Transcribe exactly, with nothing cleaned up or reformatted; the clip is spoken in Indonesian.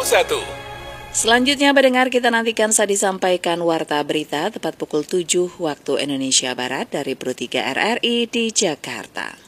satu. Selanjutnya pendengar, kita nantikan saat disampaikan Warta Berita tepat pukul tujuh waktu Indonesia Barat dari Pro tiga R R I di Jakarta.